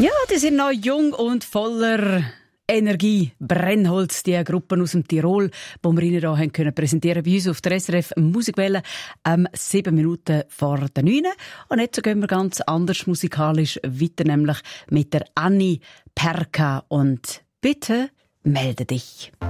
Ja, die sind noch jung und voller Energie. Brennholz, die Gruppen aus dem Tirol, die wir Ihnen hier haben können präsentieren bei uns auf der SRF Musikwelle 7 Minuten vor der 9. Und jetzt gehen wir ganz anders musikalisch weiter, nämlich mit der Anni Perka. Und bitte melde dich.